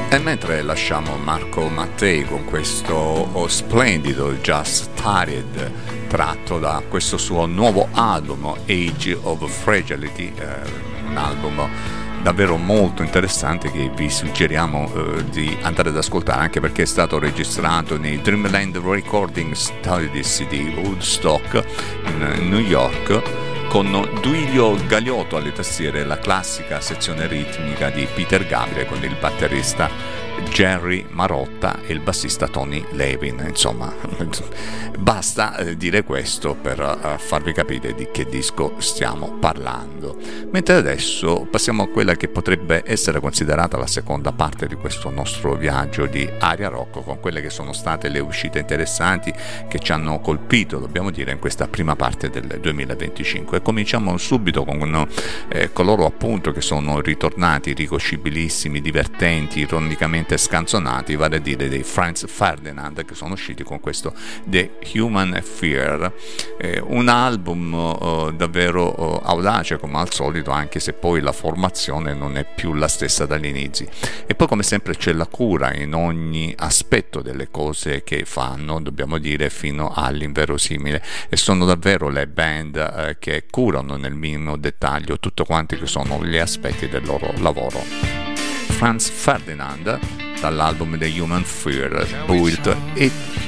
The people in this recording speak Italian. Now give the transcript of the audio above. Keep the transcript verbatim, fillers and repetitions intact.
E mentre lasciamo Marco Mattei con questo splendido Just Started, tratto da questo suo nuovo album Age of Fragility, eh, un album davvero molto interessante che vi suggeriamo eh, di andare ad ascoltare, anche perché è stato registrato nei Dreamland Recording Studios di Woodstock in New York, con Duilio Galiotto alle tastiere, la classica sezione ritmica di Peter Gabriel con il batterista Jerry Marotta e il bassista Tony Levin. Insomma, basta dire questo per farvi capire di che disco stiamo parlando. Mentre adesso passiamo a quella che potrebbe essere considerata la seconda parte di questo nostro viaggio di Aria Rock, con quelle che sono state le uscite interessanti che ci hanno colpito, dobbiamo dire, in questa prima parte del duemilaventicinque. E cominciamo subito con eh, coloro appunto che sono ritornati riconoscibilissimi, divertenti, ironicamente scanzonati, vale a dire dei Franz Ferdinand, che sono usciti con questo The Human Fear, eh, un album eh, davvero eh, audace come al solito, anche se poi la formazione non è più la stessa dagli inizi. E poi, come sempre, c'è la cura in ogni aspetto delle cose che fanno, dobbiamo dire, fino all'inverosimile, e sono davvero le band eh, che curano nel minimo dettaglio tutto quanti che sono gli aspetti del loro lavoro. Franz Ferdinand, dall'album The Human Fear, Built It